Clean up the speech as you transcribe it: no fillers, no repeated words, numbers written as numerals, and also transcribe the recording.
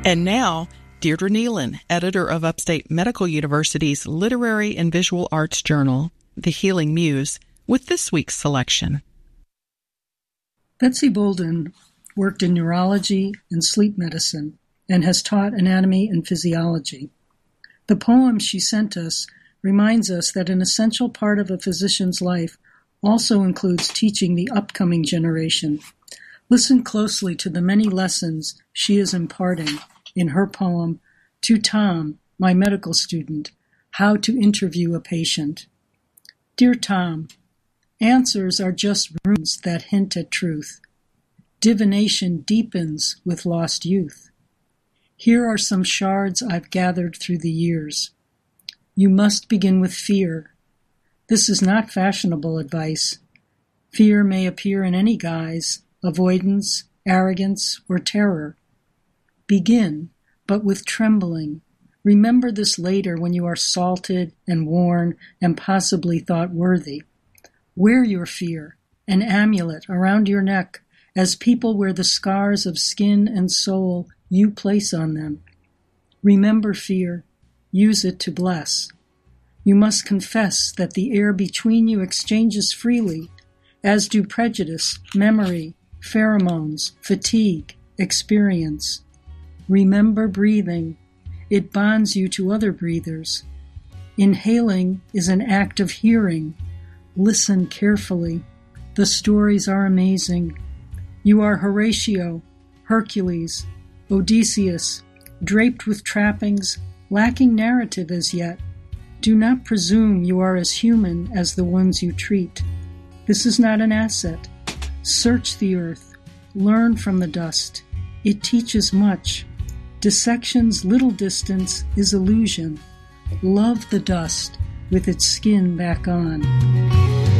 And now, Deirdre Nealon, editor of Upstate Medical University's Literary and Visual Arts Journal, The Healing Muse, with this week's selection. Betsy Bolden worked in neurology and sleep medicine and has taught anatomy and physiology. The poem she sent us reminds us that an essential part of a physician's life also includes teaching the upcoming generation. Listen closely to the many lessons she is imparting in her poem, To Tom, My Medical Student, How to Interview a Patient. Dear Tom, answers are just runes that hint at truth. Divination deepens with lost youth. Here are some shards I've gathered through the years. You must begin with fear. This is not fashionable advice. Fear may appear in any guise, avoidance, arrogance, or terror. Begin, but with trembling. Remember this later when you are salted and worn and possibly thought worthy. Wear your fear, an amulet around your neck, as people wear the scars of skin and soul you place on them. Remember fear. Use it to bless. You must confess that the air between you exchanges freely, as do prejudice, memory, pheromones, fatigue, experience. Remember breathing. It bonds you to other breathers. Inhaling is an act of hearing. Listen carefully. The stories are amazing. You are Horatio, Hercules, Odysseus, draped with trappings, lacking narrative as yet. Do not presume you are as human as the ones you treat. This is not an asset. Search the earth. Learn from the dust. It teaches much. Dissection's little distance is illusion. Love the dust with its skin back on.